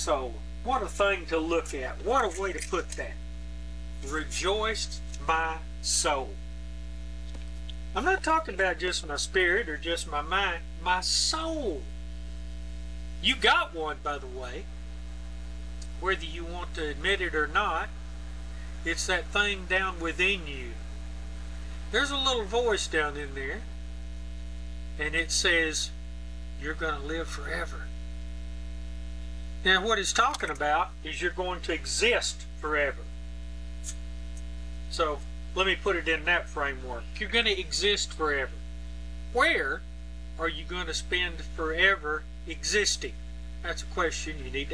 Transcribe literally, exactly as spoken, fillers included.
soul. What a thing to look at. What a way to put that. Rejoiced my soul. I'm not talking about just my spirit or just my mind. My soul. You got one, by the way. Whether you want to admit it or not, it's that thing down within you. There's a little voice down in there, and it says, you're going to live forever. Now, what it's talking about is you're going to exist forever. So, let me put it in that framework. You're going to exist forever. Where are you going to spend forever existing? That's a question you need to